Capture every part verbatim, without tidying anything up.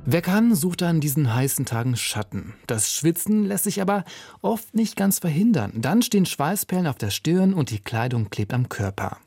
Wer kann, sucht an diesen heißen Tagen Schatten. Das Schwitzen lässt sich aber oft nicht ganz verhindern. Dann stehen Schweißperlen auf der Stirn und die Kleidung klebt am Körper.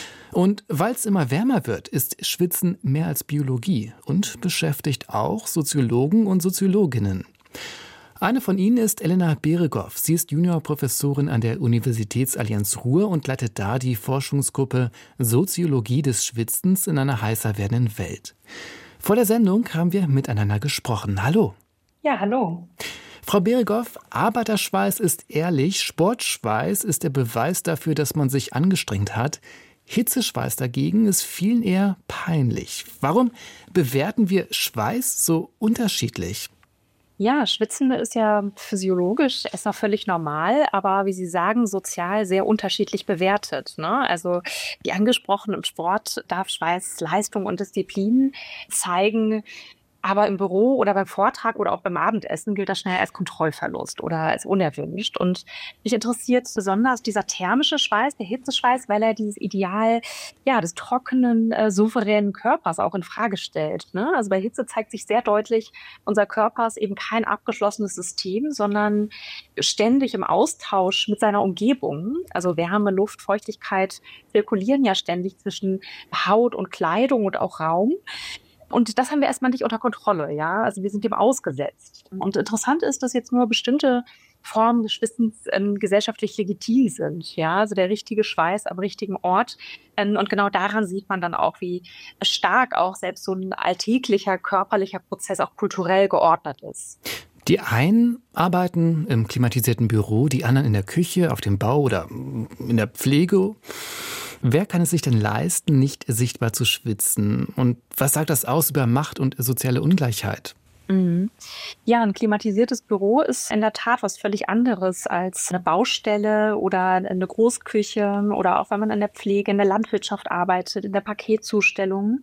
Und weil es immer wärmer wird, ist Schwitzen mehr als Biologie und beschäftigt auch Soziologen und Soziologinnen. Eine von ihnen ist Elena Beregow. Sie ist Juniorprofessorin an der Universitätsallianz Ruhr und leitet da die Forschungsgruppe Soziologie des Schwitzens in einer heißer werdenden Welt. Vor der Sendung haben wir miteinander gesprochen. Hallo. Ja, hallo. Frau Beregow, Arbeiterschweiß ist ehrlich, Sportschweiß ist der Beweis dafür, dass man sich angestrengt hat. Hitzeschweiß dagegen ist vielen eher peinlich. Warum bewerten wir Schweiß so unterschiedlich? Ja, Schwitzen ist ja physiologisch erstmal völlig normal, aber wie Sie sagen, sozial sehr unterschiedlich bewertet, ne? Also wie angesprochen, im Sport darf Schweiß Leistung und Disziplin zeigen, aber im Büro oder beim Vortrag oder auch beim Abendessen gilt das schnell als Kontrollverlust oder als unerwünscht. Und mich interessiert besonders dieser thermische Schweiß, der Hitzeschweiß, weil er dieses Ideal ja, des trockenen, äh, souveränen Körpers auch in Frage stellt, ne? Also bei Hitze zeigt sich sehr deutlich, unser Körper ist eben kein abgeschlossenes System, sondern ständig im Austausch mit seiner Umgebung. Also Wärme, Luft, Feuchtigkeit zirkulieren ja ständig zwischen Haut und Kleidung und auch Raum. Und das haben wir erstmal nicht unter Kontrolle, ja. Also wir sind dem ausgesetzt. Und interessant ist, dass jetzt nur bestimmte Formen des Schwitzens ähm, gesellschaftlich legitim sind, ja. Also der richtige Schweiß am richtigen Ort. Ähm, und genau daran sieht man dann auch, wie stark auch selbst so ein alltäglicher körperlicher Prozess auch kulturell geordnet ist. Die einen arbeiten im klimatisierten Büro, die anderen in der Küche, auf dem Bau oder in der Pflege. Wer kann es sich denn leisten, nicht sichtbar zu schwitzen? Und was sagt das aus über Macht und soziale Ungleichheit? Mhm. Ja, ein klimatisiertes Büro ist in der Tat was völlig anderes als eine Baustelle oder eine Großküche oder auch wenn man in der Pflege, in der Landwirtschaft arbeitet, in der Paketzustellung.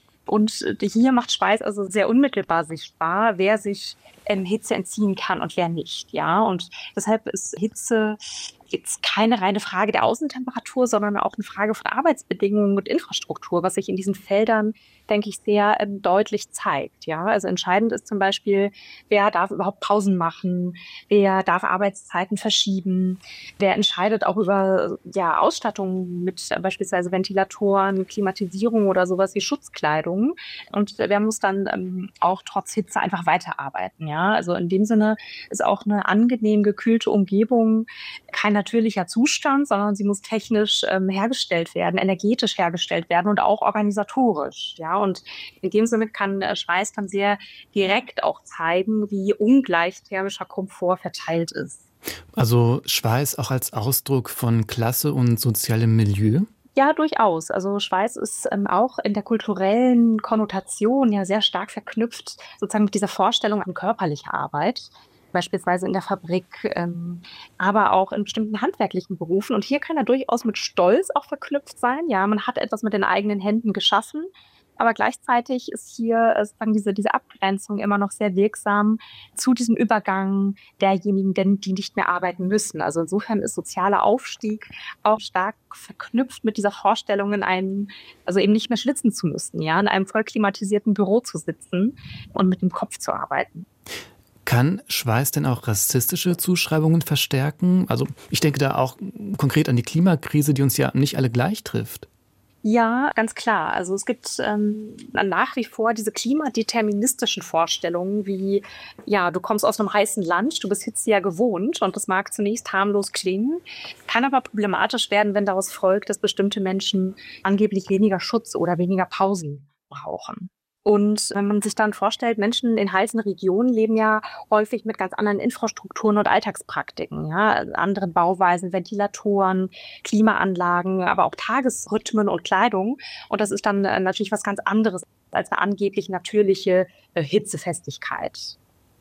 Und hier macht Schweiß also sehr unmittelbar sichtbar, wer sich ähm, Hitze entziehen kann und wer nicht. Ja, und deshalb ist Hitze jetzt keine reine Frage der Außentemperatur, sondern auch eine Frage von Arbeitsbedingungen und Infrastruktur, was sich in diesen Feldern, denke ich, sehr ähm, deutlich zeigt. Ja, also entscheidend ist zum Beispiel, wer darf überhaupt Pausen machen, wer darf Arbeitszeiten verschieben, wer entscheidet auch über ja, Ausstattung mit äh, beispielsweise Ventilatoren, Klimatisierung oder sowas wie Schutzkleidung. Und wer muss dann ähm, auch trotz Hitze einfach weiterarbeiten. Ja, also in dem Sinne ist auch eine angenehm gekühlte Umgebung kein natürlicher Zustand, sondern sie muss technisch ähm, hergestellt werden, energetisch hergestellt werden und auch organisatorisch. Ja, und in dem Sinne kann äh, Schweiß dann sehr direkt auch zeigen, wie ungleich thermischer Komfort verteilt ist. Also Schweiß auch als Ausdruck von Klasse und sozialem Milieu? Ja, durchaus. Also Schweiß ist ähm, auch in der kulturellen Konnotation ja sehr stark verknüpft, sozusagen mit dieser Vorstellung an körperlicher Arbeit. Beispielsweise in der Fabrik, ähm, aber auch in bestimmten handwerklichen Berufen. Und hier kann er durchaus mit Stolz auch verknüpft sein. Ja, man hat etwas mit den eigenen Händen geschaffen, aber gleichzeitig ist hier äh, sozusagen diese, diese Abgrenzung immer noch sehr wirksam zu diesem Übergang derjenigen, denn, die nicht mehr arbeiten müssen. Also insofern ist sozialer Aufstieg auch stark verknüpft mit dieser Vorstellung, in einem, also eben nicht mehr schwitzen zu müssen, ja, in einem voll klimatisierten Büro zu sitzen und mit dem Kopf zu arbeiten. Kann Schweiß denn auch rassistische Zuschreibungen verstärken? Also ich denke da auch konkret an die Klimakrise, die uns ja nicht alle gleich trifft. Ja, ganz klar. Also es gibt ähm, nach wie vor diese klimadeterministischen Vorstellungen wie, ja, du kommst aus einem heißen Land, du bist Hitze ja gewohnt und das mag zunächst harmlos klingen, kann aber problematisch werden, wenn daraus folgt, dass bestimmte Menschen angeblich weniger Schutz oder weniger Pausen brauchen. Und wenn man sich dann vorstellt, Menschen in heißen Regionen leben ja häufig mit ganz anderen Infrastrukturen und Alltagspraktiken, ja, anderen Bauweisen, Ventilatoren, Klimaanlagen, aber auch Tagesrhythmen und Kleidung. Und das ist dann äh, natürlich was ganz anderes als eine angeblich natürliche äh, Hitzefestigkeit.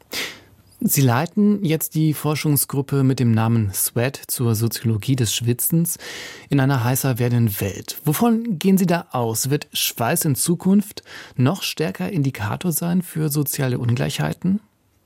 Sie leiten jetzt die Forschungsgruppe mit dem Namen Sweat zur Soziologie des Schwitzens in einer heißer werdenden Welt. Wovon gehen Sie da aus? Wird Schweiß in Zukunft noch stärker Indikator sein für soziale Ungleichheiten?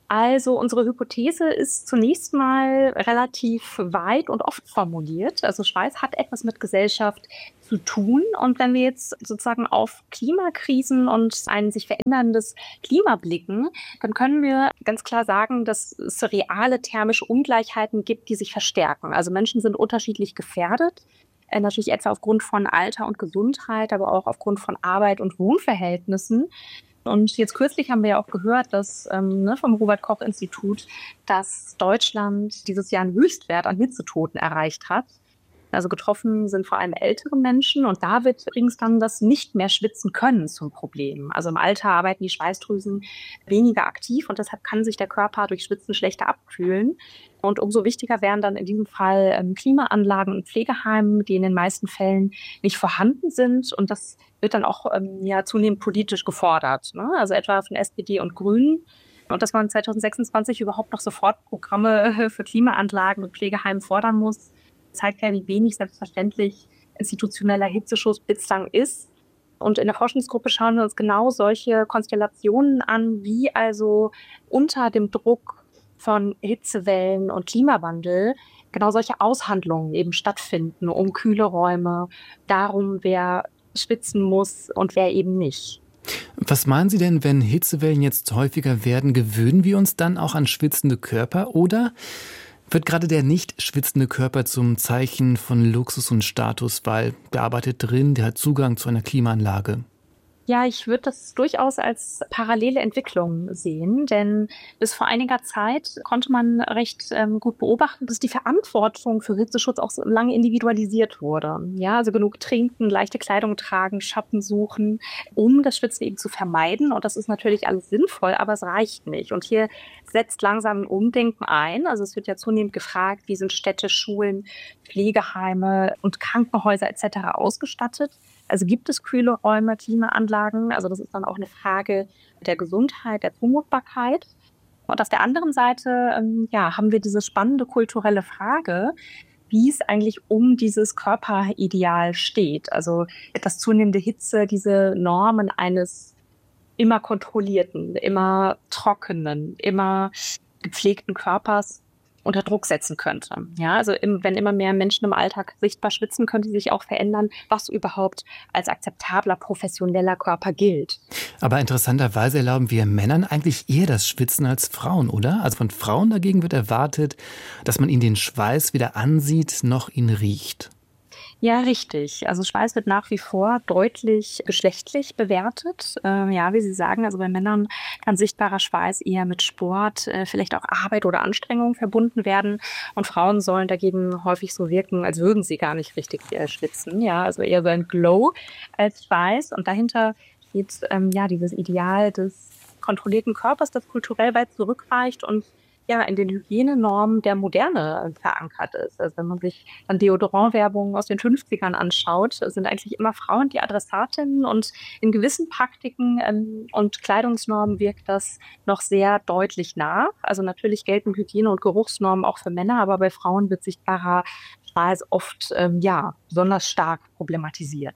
Also unsere Hypothese ist zunächst mal relativ weit und oft formuliert. Also Schweiß hat etwas mit Gesellschaft zu tun. Und wenn wir jetzt sozusagen auf Klimakrisen und ein sich veränderndes Klima blicken, dann können wir ganz klar sagen, dass es reale thermische Ungleichheiten gibt, die sich verstärken. Also Menschen sind unterschiedlich gefährdet. Äh, natürlich etwa aufgrund von Alter und Gesundheit, aber auch aufgrund von Arbeit und Wohnverhältnissen. Und jetzt kürzlich haben wir ja auch gehört, dass ähm, ne, vom Robert-Koch-Institut, dass Deutschland dieses Jahr einen Höchstwert an Hitzetoten erreicht hat. Also getroffen sind vor allem ältere Menschen. Und da wird übrigens dann das nicht mehr schwitzen können zum Problem. Also im Alter arbeiten die Schweißdrüsen weniger aktiv und deshalb kann sich der Körper durch Schwitzen schlechter abkühlen. Und umso wichtiger wären dann in diesem Fall ähm, Klimaanlagen und Pflegeheimen, die in den meisten Fällen nicht vorhanden sind. Und das wird dann auch ähm, ja zunehmend politisch gefordert, ne? Also etwa von S P D und Grünen. Und dass man zwanzig sechsundzwanzig überhaupt noch Sofortprogramme für Klimaanlagen und Pflegeheimen fordern muss, zeigt ja, wie wenig selbstverständlich institutioneller Hitzeschutz bislang ist. Und in der Forschungsgruppe schauen wir uns genau solche Konstellationen an, wie also unter dem Druck von Hitzewellen und Klimawandel genau solche Aushandlungen eben stattfinden, um kühle Räume, darum, wer schwitzen muss und wer eben nicht. Was meinen Sie denn, wenn Hitzewellen jetzt häufiger werden, gewöhnen wir uns dann auch an schwitzende Körper oder wird gerade der nicht schwitzende Körper zum Zeichen von Luxus und Status, weil der arbeitet drin, der hat Zugang zu einer Klimaanlage? Ja, ich würde das durchaus als parallele Entwicklung sehen, denn bis vor einiger Zeit konnte man recht ähm, gut beobachten, dass die Verantwortung für Hitzeschutz auch so lange individualisiert wurde. Ja, also genug trinken, leichte Kleidung tragen, Schatten suchen, um das Schwitzen eben zu vermeiden. Und das ist natürlich alles sinnvoll, aber es reicht nicht. Und hier setzt langsam ein Umdenken ein. Also es wird ja zunehmend gefragt, wie sind Städte, Schulen, Pflegeheime und Krankenhäuser et cetera ausgestattet. Also gibt es kühle Räume, Klimaanlagen? Also das ist dann auch eine Frage der Gesundheit, der Zumutbarkeit. Und auf der anderen Seite ähm, ja, haben wir diese spannende kulturelle Frage, wie es eigentlich um dieses Körperideal steht. Also etwas zunehmende Hitze, diese Normen eines immer kontrollierten, immer trockenen, immer gepflegten Körpers unter Druck setzen könnte. Ja, also im, wenn immer mehr Menschen im Alltag sichtbar schwitzen, könnte sich auch verändern, was überhaupt als akzeptabler, professioneller Körper gilt. Aber interessanterweise erlauben wir Männern eigentlich eher das Schwitzen als Frauen, oder? Also von Frauen dagegen wird erwartet, dass man ihnen den Schweiß weder ansieht, noch ihn riecht. Ja, richtig. Also Schweiß wird nach wie vor deutlich geschlechtlich bewertet. Äh, ja, wie Sie sagen, also bei Männern kann sichtbarer Schweiß eher mit Sport, äh, vielleicht auch Arbeit oder Anstrengung verbunden werden. Und Frauen sollen dagegen häufig so wirken, als würden sie gar nicht richtig äh, schwitzen. Ja, also eher so ein Glow als Schweiß. Und dahinter steht ähm, ja dieses Ideal des kontrollierten Körpers, das kulturell weit zurückreicht und ja in den Hygienenormen der Moderne verankert ist. Also wenn man sich dann Deodorantwerbung aus den fünfzigern anschaut, sind eigentlich immer Frauen die Adressatinnen und in gewissen Praktiken ähm, und Kleidungsnormen wirkt das noch sehr deutlich nach. Also natürlich gelten Hygiene- und Geruchsnormen auch für Männer, aber bei Frauen wird sichtbarer Schweiß oft ähm, ja besonders stark problematisiert.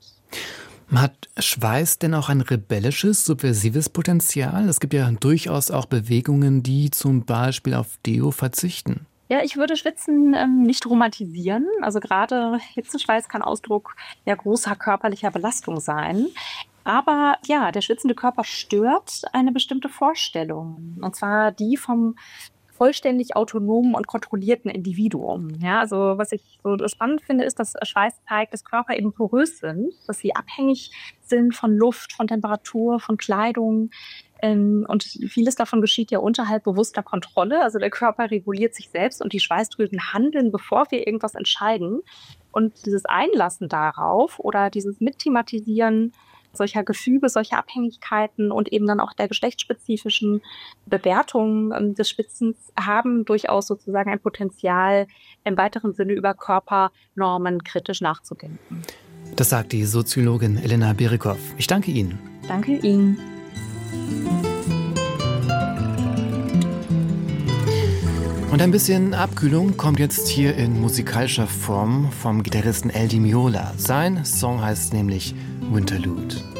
Hat Schweiß denn auch ein rebellisches, subversives Potenzial? Es gibt ja durchaus auch Bewegungen, die zum Beispiel auf Deo verzichten. Ja, ich würde Schwitzen ähm, nicht romantisieren. Also gerade Hitzeschweiß kann Ausdruck ja großer körperlicher Belastung sein. Aber ja, der schwitzende Körper stört eine bestimmte Vorstellung. Und zwar die vom vollständig autonomen und kontrollierten Individuum. Ja, also was ich so spannend finde, ist, dass Schweiß zeigt, dass Körper eben porös sind, dass sie abhängig sind von Luft, von Temperatur, von Kleidung. Ähm, und vieles davon geschieht ja unterhalb bewusster Kontrolle. Also der Körper reguliert sich selbst und die Schweißdrüsen handeln, bevor wir irgendwas entscheiden. Und dieses Einlassen darauf oder dieses Mitthematisieren solcher Gefüge, solcher Abhängigkeiten und eben dann auch der geschlechtsspezifischen Bewertung des Schwitzens haben durchaus sozusagen ein Potenzial, im weiteren Sinne über Körpernormen kritisch nachzudenken. Das sagt die Soziologin Elena Birikow. Ich danke Ihnen. Danke Ihnen. Und ein bisschen Abkühlung kommt jetzt hier in musikalischer Form vom Gitarristen El Di Meola. Sein Song heißt nämlich Winterlude.